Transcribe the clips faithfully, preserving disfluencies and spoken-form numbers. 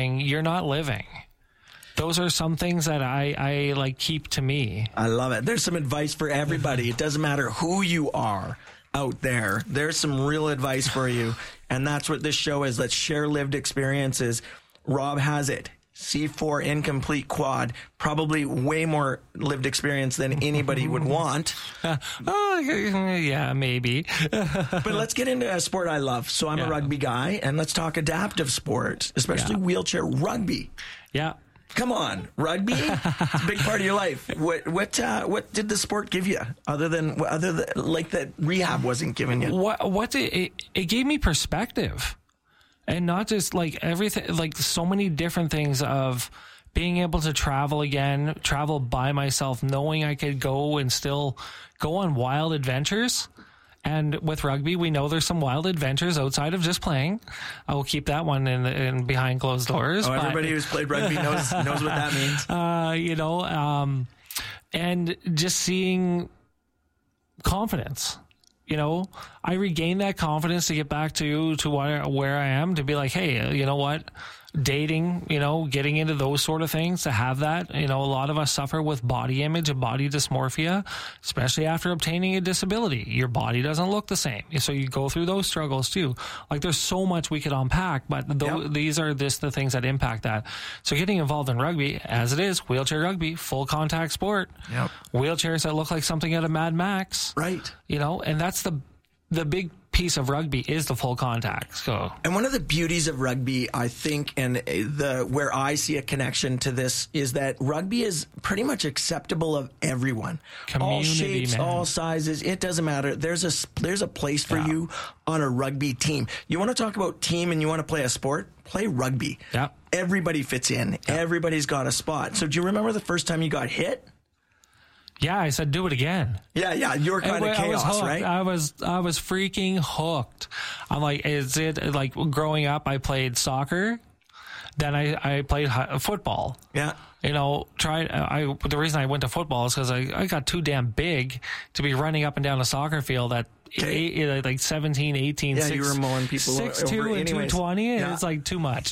breathing, you're not living. Those are some things that I, I like keep to me. I love it. There's some advice for everybody. It doesn't matter who you are out there. There's some real advice for you. And that's what this show is. Let's share lived experiences. Rob has it. C four incomplete quad, probably way more lived experience than anybody would want. Uh, oh, yeah, maybe. But let's get into a sport I love. So I'm yeah. a rugby guy, and let's talk adaptive sports, especially yeah. wheelchair rugby. Yeah. Come on, rugby? It's a big part of your life. What what uh, what did the sport give you, other than other than, like that rehab wasn't giving you? What what did, it it gave me perspective. And not just like everything, like so many different things of being able to travel again, travel by myself, knowing I could go and still go on wild adventures. And with rugby, we know there's some wild adventures outside of just playing. I will keep that one in, in behind closed doors. Oh, everybody but, who's played rugby knows knows what that means. Uh, you know, um, and just seeing confidence. You know, I regained that confidence to get back to, to what, where I am, to be like, hey, you know what, dating, you know, getting into those sort of things, to have that. You know, a lot of us suffer with body image and body dysmorphia, especially after obtaining a disability. Your body doesn't look the same. So you go through those struggles too. Like there's so much we could unpack, but th- yep. these are just the things that impact that. So getting involved in rugby, as it is, wheelchair rugby, full contact sport, yep. wheelchairs that look like something out of Mad Max. Right. You know, and that's the the big piece of rugby is the full contact. So, and one of the beauties of rugby, I think, and the where I see a connection to this is that rugby is pretty much acceptable of everyone, Community, all shapes, man. all sizes. It doesn't matter. There's a there's a place for yeah. you on a rugby team. You want to talk about team and you want to play a sport? Play rugby. Yeah. Everybody fits in. Yeah. Everybody's got a spot. So, do you remember the first time you got hit? Yeah, I said do it again. Yeah, yeah, you were kind of chaos, right? I was, I was freaking hooked. I'm like, is it like growing up? I played soccer, then I, I played football. Yeah, you know, tried. I the reason I went to football is because I, I got too damn big to be running up and down a soccer field at okay. eight, like seventeen, eighteen, yeah, six, you were mowing people six over two and anyways. two twenty. Yeah. It's like too much.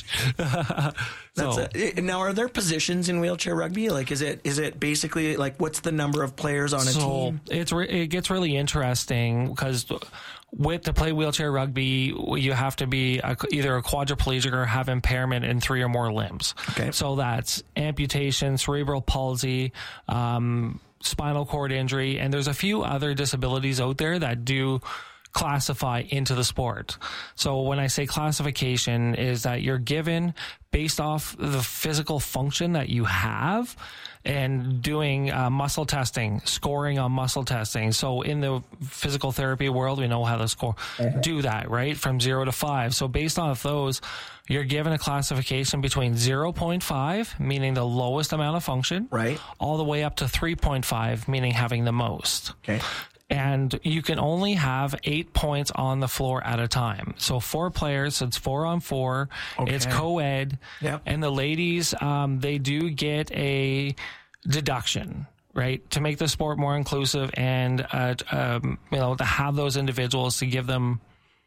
That's so, a, now, are there positions in wheelchair rugby? Like, is it is it basically like what's the number of players on a so team? It's re- it gets really interesting because with to play wheelchair rugby, you have to be a, either a quadriplegic or have impairment in three or more limbs. Okay, so that's amputation, cerebral palsy, um, spinal cord injury, and there's a few other disabilities out there that do classify into the sport. So when I say classification is that you're given based off the physical function that you have and doing uh, muscle testing, scoring on muscle testing. So in the physical therapy world, we know how to score, uh-huh. do that, right? From zero to five. So based off those, you're given a classification between zero point five, meaning the lowest amount of function, right, all the way up to three point five, meaning having the most. Okay. And you can only have eight points on the floor at a time. So four players, so it's four on four. Okay. It's co-ed. Yep. And the ladies, um, they do get a deduction, right, to make the sport more inclusive and, uh, um, you know, to have those individuals to give them,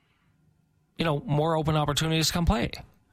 you know, more open opportunities to come play.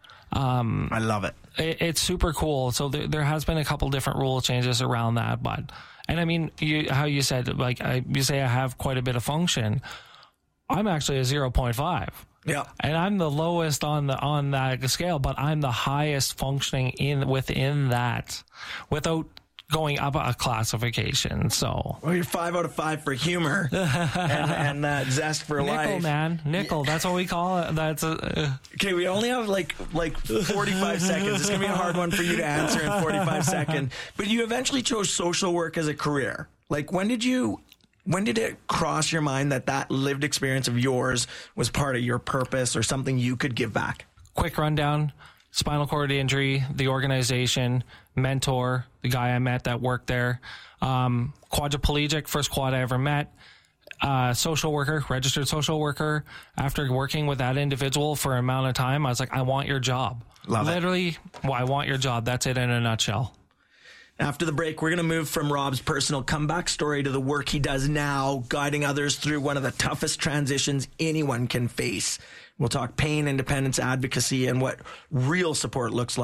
Um, I love it. it. It's super cool. So there, there has been a couple different rule changes around that, but, and I mean, you, how you said, like, I, you say I have quite a bit of function. I'm actually a zero point five. Yeah. And I'm the lowest on the, on that scale, but I'm the highest functioning in, within that without going up a classification. So, well, you're five out of five for humor and, and uh, zest for nickel, life. Nickel, man, nickel. That's what we call it. That's a, uh, okay. We only have like like forty-five seconds. It's gonna be a hard one for you to answer in forty-five seconds. But you eventually chose social work as a career. Like, when did you? When did it cross your mind that that lived experience of yours was part of your purpose or something you could give back? Quick rundown. Spinal cord injury, the organization, mentor, the guy I met that worked there, um, quadriplegic, first quad I ever met, uh, social worker, registered social worker. After working with that individual for an amount of time, I was like, I want your job. Love Literally, it. well, I want your job. That's it in a nutshell. After the break, we're going to move from Rob's personal comeback story to the work he does now, guiding others through one of the toughest transitions anyone can face. We'll talk pain, independence, advocacy, and what real support looks like.